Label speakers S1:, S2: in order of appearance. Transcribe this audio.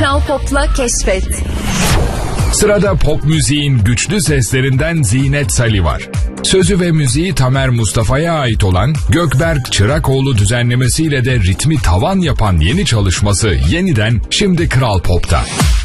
S1: Kral Pop'la keşfet.
S2: Sırada pop müziğin güçlü seslerinden Zinet Salih var. Sözü ve müziği Tamer Mustafa'ya ait olan Gökberk Çırakoğlu düzenlemesiyle de ritmi tavan yapan yeni çalışması Yeniden şimdi Kral Pop'ta.